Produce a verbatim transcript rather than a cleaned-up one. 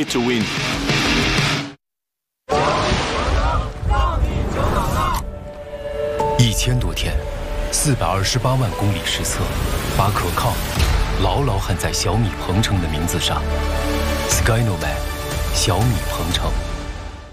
it to win. 一千多天，四百二十八万公里实测，把可靠牢牢焊在小米鹏程的名字上。Skynoman，小米鹏程。